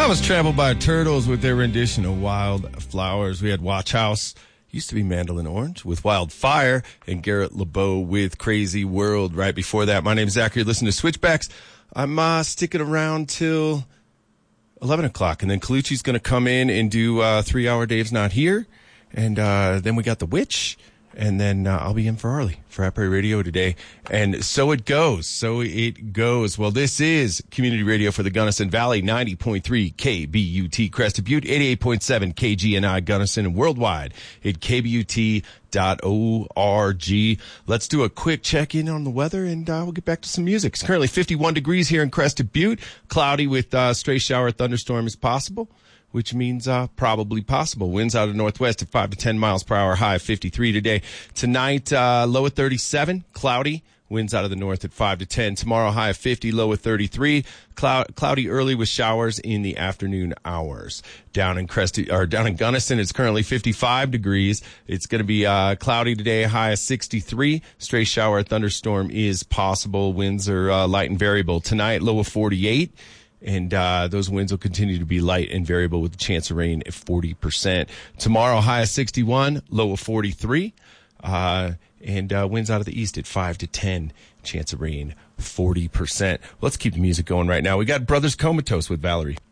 was Traveled by Turtles with their rendition of Wild Flowers. We had Watch House, used to be Mandolin Orange, with Wildfire, and Garrett LeBeau with Crazy World right before that. My name's Zachary. Listen to Switchbacks. I'm sticking around till 11 o'clock, and then Colucci's going to come in and do 3 Hour Dave's Not Here, and then we got The Witch, and then I'll be in for Arlie for Frat Prairie Radio today. And so it goes. Well, this is Community Radio for the Gunnison Valley, 90.3 KBUT Crested Butte, 88.7 KGNI Gunnison, and worldwide at kbut.org. Let's do a quick check-in on the weather, and we'll get back to some music. It's currently 51 degrees here in Crested Butte. Cloudy with stray shower thunderstorm is possible, which means probably possible. Winds out of northwest at 5 to 10 miles per hour, high of 53 today. Tonight, low at 37, cloudy. Winds out of the north at 5 to 10. Tomorrow, high of 50, low at 33. Cloudy early with showers in the afternoon hours. Down in Gunnison, it's currently 55 degrees. It's going to be cloudy today, high of 63. Stray shower thunderstorm is possible. Winds are light and variable. Tonight, low of 48. And those winds will continue to be light and variable with a chance of rain at 40%. Tomorrow, high of 61, low of 43. And winds out of the east at 5 to 10. Chance of rain, 40%. Let's keep the music going right now. We got Brothers Comatose with Valerie.